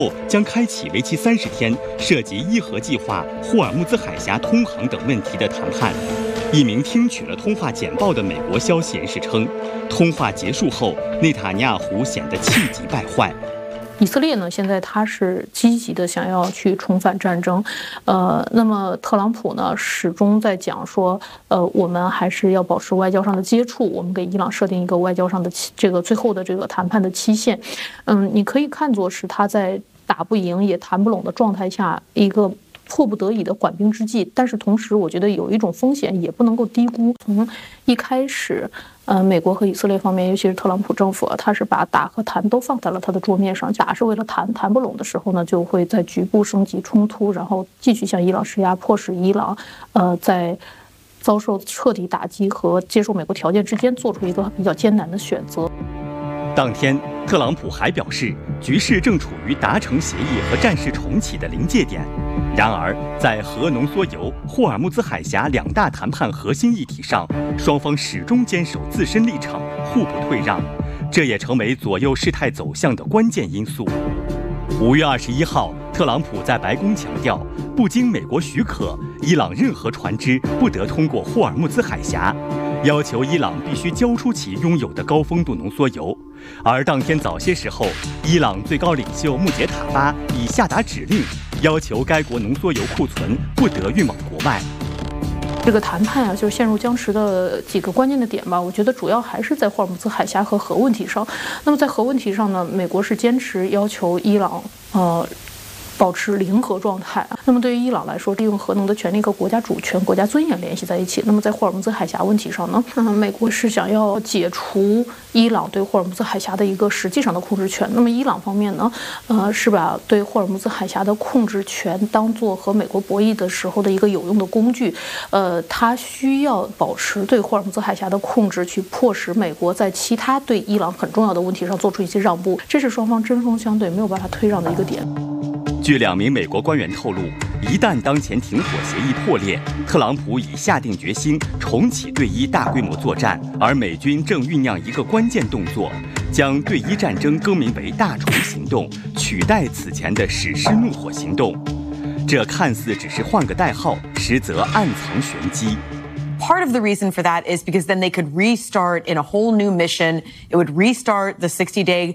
将开启为期30天、涉及伊核计划、霍尔木兹海峡通航等问题的谈判。一名听取了通话简报的美国消息人士称，通话结束后，内塔尼亚胡显得气急败坏。 以色列呢，现在他是积极的想要去重返战争，那么特朗普呢始终在讲说，我们还是要保持外交上的接触，我们给伊朗设定一个外交上的这个最后的这个谈判的期限，你可以看作是他在打不赢也谈不拢的状态下一个迫不得已的缓兵之计，但是同时我觉得有一种风险也不能够低估。从一开始，美国和以色列方面，尤其是特朗普政府，他是把打和谈都放在了他的桌面上。打是为了谈，谈不拢的时候呢，就会在局部升级冲突，然后继续向伊朗施压，迫使伊朗，在遭受彻底打击和接受美国条件之间做出一个比较艰难的选择。 当天，特朗普还表示，局势正处于达成协议和战事重启的临界点。然而，在核浓缩铀、霍尔木兹海峡2大谈判核心议题上，双方始终坚守自身立场，互不退让，这也成为左右事态走向的关键因素。5月21号，特朗普在白宫强调，不经美国许可，伊朗任何船只不得通过霍尔木兹海峡，要求伊朗必须交出其拥有的高丰度浓缩铀。而当天早些时候，伊朗最高领袖穆杰塔巴已下达指令，要求该国浓缩铀库存不得运往国外。 这个谈判啊，就是陷入僵持的几个关键的点吧。我觉得主要还是在霍尔木兹海峡和核问题上。那么在核问题上呢，美国是坚持要求伊朗保持零核状态。那么对于伊朗来说，利用核能的权利和国家主权、国家尊严联系在一起。那么在霍尔木兹海峡问题上呢，美国是想要解除伊朗对霍尔木兹海峡的一个实际上的控制权。那么伊朗方面呢，是把对霍尔木兹海峡的控制权当作和美国博弈的时候的一个有用的工具。它需要保持对霍尔木兹海峡的控制，去迫使美国在其他对伊朗很重要的问题上做出一些让步。这是双方针锋相对，没有办法退让的一个点。 据2名美国官员透露，一旦当前停火协议破裂，特朗普已下定决心重启对伊大规模作战，而美军正酝酿一个关键动作，将对伊战争更名为大虫行动，取代此前的史诗怒火行动。这看似只是换个代号，实则暗藏玄机。 Part of the reason for that is because then they could restart in a whole new mission. It would restart the 60-day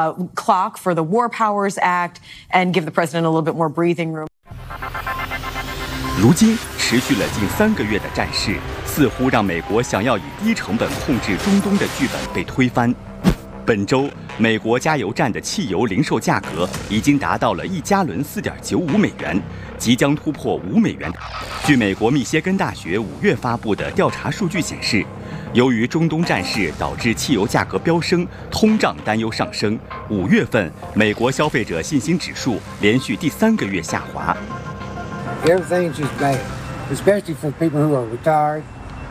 clock for the War Powers Act and give the president a little bit more breathing room. 如今持续了近3个月的战事，似乎让美国想要以低成本控制中东的剧本被推翻。本周，美国加油站的汽油零售价格已经达到了1加仑4.95美元，即将突破5美元。据美国密歇根大学5月发布的调查数据显示，由于中东战事导致汽油价格飙升，通胀担忧上升，5月份美国消费者信心指数连续第3个月下滑。 Everything's just bad, especially for people who are retired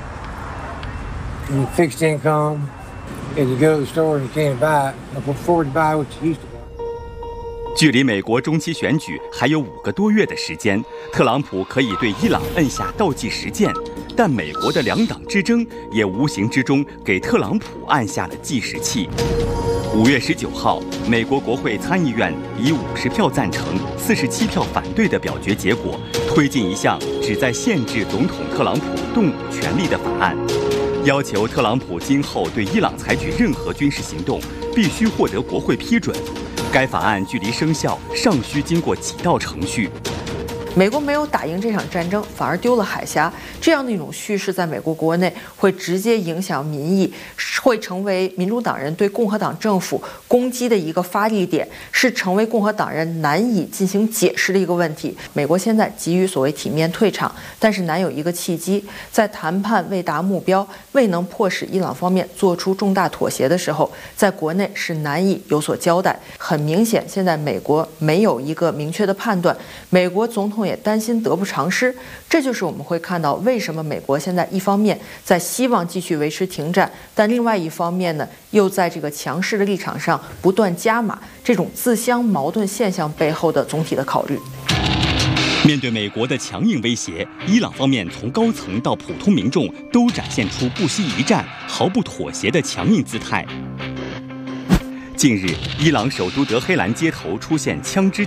and fixed income. And you go to the store and you can't afford to buy what you used to buy. 距离美国中期选举还有5个多月的时间，特朗普可以对伊朗摁下倒计时键，但美国的2党之争也无形之中给特朗普按下了计时器。5月19号，美国国会参议院以50票赞成、47票反对的表决结果，推进一项旨在限制总统特朗普动武权利的法案。要求特朗普今后对伊朗采取任何军事行动，必须获得国会批准。该法案距离生效尚需经过几道程序。 美国没有打赢这场战争，反而丢了海峡，这样的一种叙事在美国国内会直接影响民意，会成为民主党人对共和党政府攻击的一个发力点，是成为共和党人难以进行解释的一个问题。美国现在急于所谓体面退场，但是难有一个契机，在谈判未达目标，未能迫使伊朗方面做出重大妥协的时候，在国内是难以有所交代。很明显，现在美国没有一个明确的判断，美国总统也担心得不偿失，这就是我们会看到为什么美国现在一方面在希望继续维持停战，但另外一方面呢，又在这个强势的立场上不断加码，这种自相矛盾现象背后的总体的考虑。 面对美国的强硬威胁，伊朗方面从高层到普通民众都展现出不惜一战、毫不妥协的强硬姿态。近日，伊朗首都德黑兰街头出现枪支